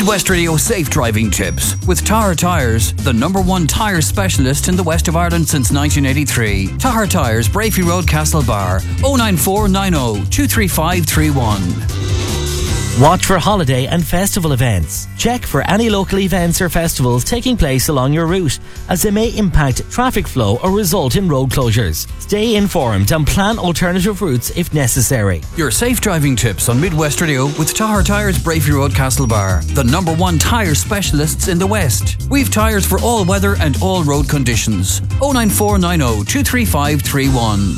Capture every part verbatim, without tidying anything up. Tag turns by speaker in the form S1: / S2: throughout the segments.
S1: Midwest Radio Safe Driving Tips with Tahar Tyres, the number one tyre specialist in the west of Ireland since nineteen eighty-three. Tahar Tyres, Brafey Road, Castlebar, oh nine four nine oh two three five three one.
S2: Watch for holiday and festival events. Check for any local events or festivals taking place along your route, as they may impact traffic flow or result in road closures. Stay informed and plan alternative routes if necessary.
S1: Your safe driving tips on Midwest Radio with Tahar Tyres, Brafey Road, Castlebar, the number one tyre specialists in the West. We've tyres for all weather and all road conditions. oh nine four nine oh two three five three one.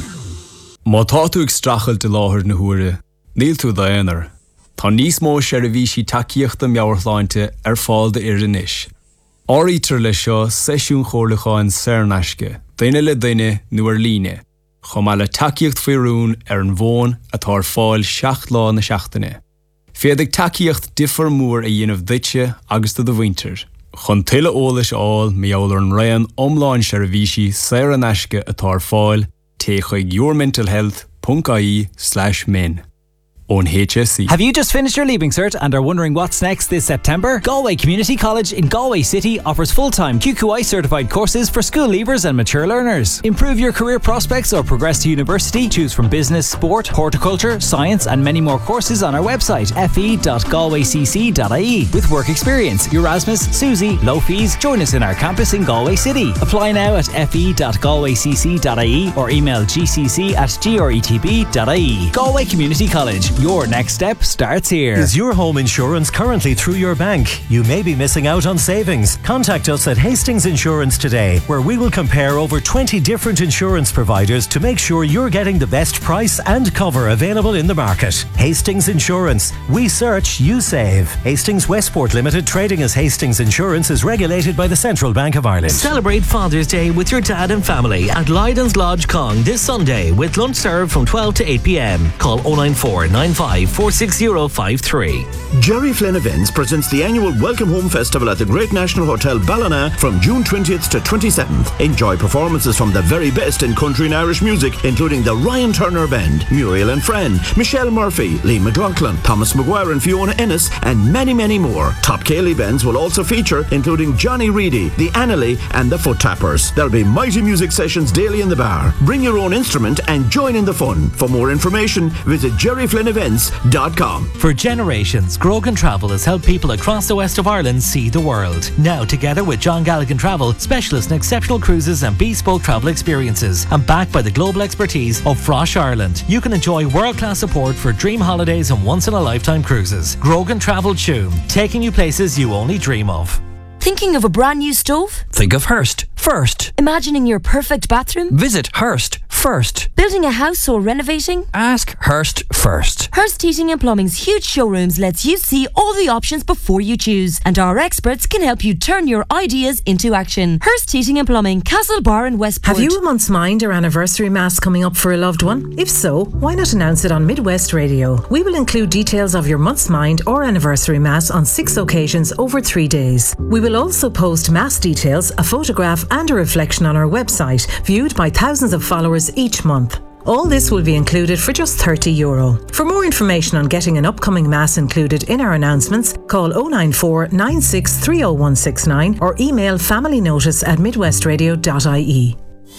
S3: Má tá tú ag strachel de láthir na huaire, níl tú daonar. Tá níos mó seirbhísí takeíochta meabhartháinte ar fáil de iris. Áirítear le seo seisiún chomhlacháin saornaisce, daine le daine nuair líne, chomh maith le takeíocht faoirún ar an bhón atá ar fáil seacht lá na seachtaine. Féadigh takeíocht differ mór a dhéanamh duite agus do bhaintear. Chun tuile eolais áil meabhair an raon omláin seirbhísí saornaisce atá ar fáil té chuig yourmentalhealth.ie slash min. On H S C.
S4: Have you just finished your Leaving Cert and are wondering what's next this September? Galway Community College in Galway City offers full-time Q Q I certified courses for school leavers and mature learners. Improve your career prospects or progress to university. Choose from business, sport, horticulture, science and many more courses on our website f e dot galway c c dot i e. With work experience, Erasmus, Susie, low fees. Join us in our campus in Galway City. Apply now at f e dot galway c c dot i e or email g c c at gretb dot i e. Galway Community College. Your next step starts here.
S5: Is your home insurance currently through your bank? You may be missing out on savings. Contact us at Hastings Insurance today, where we will compare over twenty different insurance providers to make sure you're getting the best price and cover available in the market. Hastings Insurance. We search, you save. Hastings Westport Limited, trading as Hastings Insurance, is regulated by the Central Bank of Ireland.
S2: Celebrate Father's Day with your dad and family at Lydon's Lodge Cong this Sunday with lunch served from twelve to eight p m. Call oh nine four nine five four six oh five three.
S6: Jerry Flynn Events presents the annual Welcome Home Festival at the Great National Hotel Ballina from June twentieth to twenty-seventh. Enjoy performances from the very best in country and Irish music, including the Ryan Turner Band, Muriel and Friend, Michelle Murphy, Lee McLaughlin, Thomas Maguire and Fiona Ennis, and many, many more. Top Cayley bands will also feature, including Johnny Reedy, the Annalee, and the Foot Tappers. There'll be mighty music sessions daily in the bar. Bring your own instrument and join in the fun. For more information, visit jerry flynn events dot com.
S2: For generations, Grogan Travel has helped people across the west of Ireland see the world. Now, together with John Galligan Travel, specialists in exceptional cruises and bespoke travel experiences, and backed by the global expertise of Frosh Ireland, you can enjoy world-class support for dream holidays and once-in-a-lifetime cruises. Grogan Travel Tuam, taking you places you only dream of.
S7: Thinking of a brand new stove?
S1: Think of Hearst first.
S7: Imagining your perfect bathroom?
S1: Visit Hearst first.
S7: Building a house or renovating?
S1: Ask Hearst first.
S7: Hearst Heating and Plumbing's huge showrooms lets you see all the options before you choose, and our experts can help you turn your ideas into action. Hearst Heating and Plumbing, Castlebar and Westport.
S8: Have you a month's mind or anniversary mass coming up for a loved one? If so, why not announce it on Midwest Radio? We will include details of your month's mind or anniversary mass on six occasions over three days. We will also post mass details, a photograph and a reflection on our website, viewed by thousands of followers each month. All this will be included for just thirty euro. For more information on getting an upcoming mass included in our announcements, call oh nine four nine six three oh one six nine or email familynotice at midwestradio dot i e.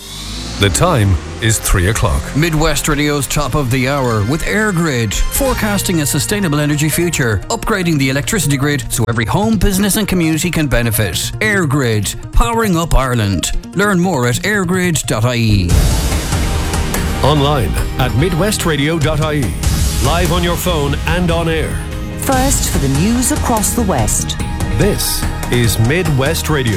S9: The time is three o'clock.
S1: Midwest Radio's top of the hour with EirGrid, forecasting a sustainable energy future, upgrading the electricity grid so every home, business and community can benefit. EirGrid, powering up Ireland. Learn more at airgrid dot i e.
S9: Online at midwest radio dot i e. Live on your phone and on air.
S10: First for the news across the West.
S9: This is Midwest Radio.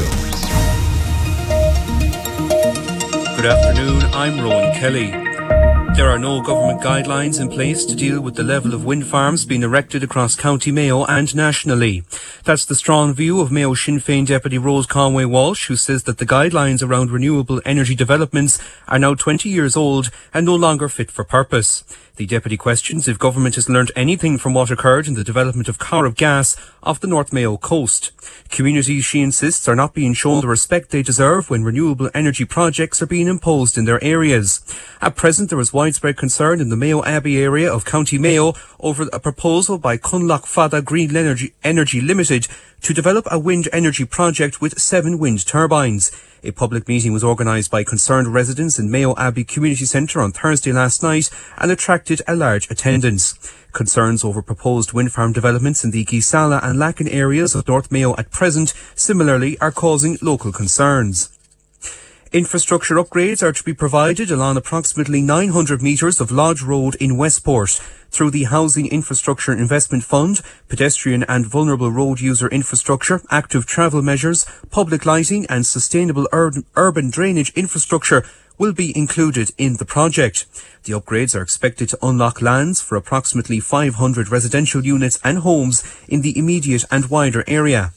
S11: Good afternoon, I'm Rowan Kelly. There are no government guidelines in place to deal with the level of wind farms being erected across County Mayo and nationally. That's the strong view of Mayo Sinn Féin Deputy Rose Conway Walsh, who says that the guidelines around renewable energy developments are now twenty years old and no longer fit for purpose. The deputy questions if government has learnt anything from what occurred in the development of Carrick Gas off the North Mayo coast. Communities, she insists, are not being shown the respect they deserve when renewable energy projects are being imposed in their areas. At present, there is wide widespread concern in the Mayo Abbey area of County Mayo over a proposal by Cunlock Fada Green Energy, Energy Limited to develop a wind energy project with seven wind turbines. A public meeting was organised by concerned residents in Mayo Abbey Community Centre on Thursday last night and attracted a large attendance. Concerns over proposed wind farm developments in the Gisala and Lacken areas of North Mayo at present similarly are causing local concerns. Infrastructure upgrades are to be provided along approximately nine hundred metres of Lodge Road in Westport through the Housing Infrastructure Investment Fund, pedestrian and vulnerable road user infrastructure, active travel measures, public lighting and sustainable ur- urban drainage infrastructure will be included in the project. The upgrades are expected to unlock lands for approximately five hundred residential units and homes in the immediate and wider area.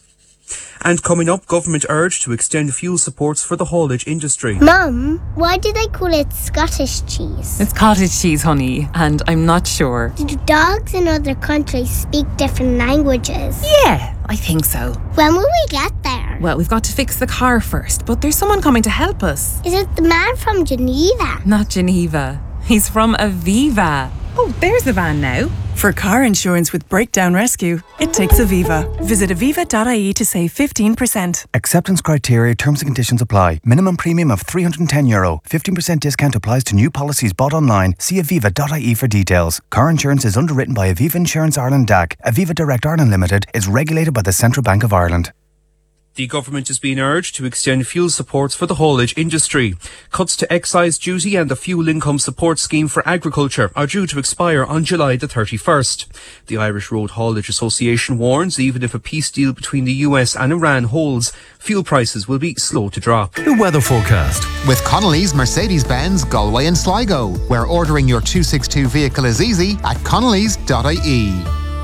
S11: And coming up, government urge to extend fuel supports for the haulage industry.
S12: Mum, why do they call it Scottish cheese?
S13: It's cottage cheese, honey, and I'm not sure.
S12: Do dogs in other countries speak different languages?
S13: Yeah, I think so.
S12: When will we get there?
S13: Well, we've got to fix the car first, but there's someone coming to help us.
S12: Is it the man from Geneva?
S13: Not Geneva. He's from Aviva. Oh, there's the van now.
S14: For car insurance with breakdown rescue, it takes Aviva. Visit aviva dot I E to save fifteen percent.
S15: Acceptance criteria, terms and conditions apply. Minimum premium of three hundred ten euro. fifteen percent discount applies to new policies bought online. See aviva dot I E for details. Car insurance is underwritten by Aviva Insurance Ireland D A C. Aviva Direct Ireland Limited is regulated by the Central Bank of Ireland.
S11: The government is being urged to extend fuel supports for the haulage industry. Cuts to excise duty and the fuel income support scheme for agriculture are due to expire on July the thirty-first. The Irish Road Haulage Association warns even if a peace deal between the U S and Iran holds, fuel prices will be slow to drop.
S9: The weather forecast.
S16: With Connolly's Mercedes-Benz Galway and Sligo, where ordering your two sixty-two vehicle is easy at connellys dot I E.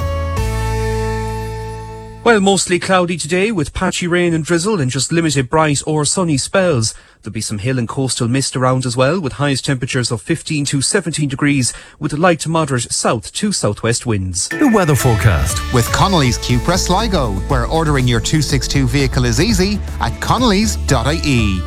S11: Well, mostly cloudy today with patchy rain and drizzle and just limited bright or sunny spells. There'll be some hill and coastal mist around as well, with highest temperatures of fifteen to seventeen degrees with light to moderate south to southwest winds.
S9: The weather forecast.
S16: With Connolly's Cupra Sligo, where ordering your two sixty-two vehicle is easy at connellys dot I E.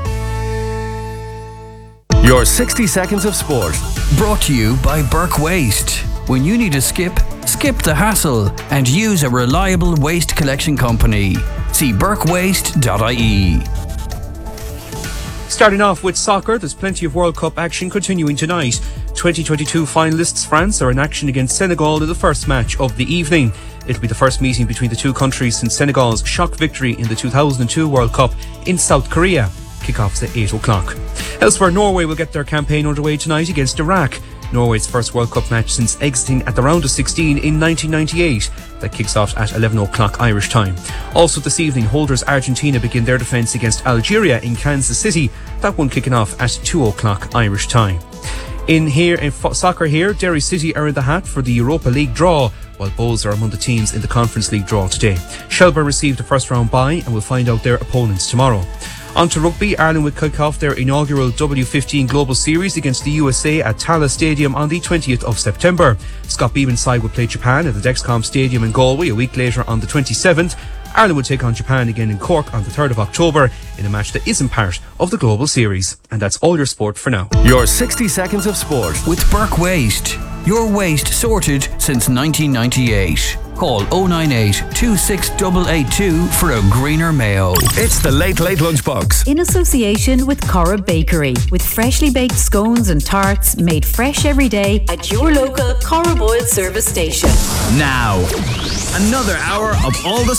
S9: Your sixty seconds of sport.
S1: Brought to you by Burke Waste. When you need a skip, skip the hassle and use a reliable waste collection company. See burke waste dot I E.
S11: Starting off with soccer, there's plenty of World Cup action continuing tonight. twenty twenty-two finalists France are in action against Senegal in the first match of the evening. It'll be the first meeting between the two countries since Senegal's shock victory in the two thousand two World Cup in South Korea. Kickoff's at eight o'clock. Elsewhere, Norway will get their campaign underway tonight against Iraq. Norway's first World Cup match since exiting at the round of sixteen in nineteen ninety-eight. That kicks off at eleven o'clock Irish time. Also this evening, holders Argentina begin their defence against Algeria in Kansas City. That one kicking off at two o'clock Irish time. In here, in fo- soccer here, Derry City are in the hat for the Europa League draw, while Bowls are among the teams in the Conference League draw today. Shelbourne received a first round bye and will find out their opponents tomorrow. On to rugby, Ireland will kick off their inaugural W fifteen Global Series against the U S A at Tallaght Stadium on the twentieth of September. Scott Beeman's side will play Japan at the Dexcom Stadium in Galway a week later on the twenty-seventh. Ireland will take on Japan again in Cork on the third of October in a match that isn't part of the Global Series. And that's all your sport for now.
S9: Your sixty seconds of sport.
S1: With Burke Waste. Your waste sorted since nineteen ninety-eight. Call oh nine eight, two six eight eight two for a greener Mayo.
S9: It's the Late Late Lunchbox.
S17: In association with Cora Bakery, with freshly baked scones and tarts made fresh every day at your local Cora Boyle service station.
S18: Now, another hour of all the